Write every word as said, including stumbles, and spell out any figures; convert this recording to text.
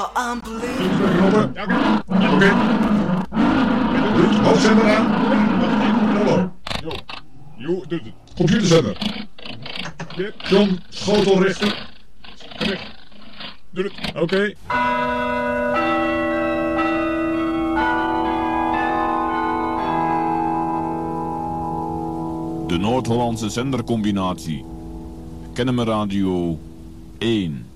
Oké. Oké. Hoofdzender aan. Hallo. Jo. Jo, de, de computerzender. John, schotelrichter. Ga weg. Doe het. Oké. Okay. De Noord-Hollandse zendercombinatie. Kennemer Radio één.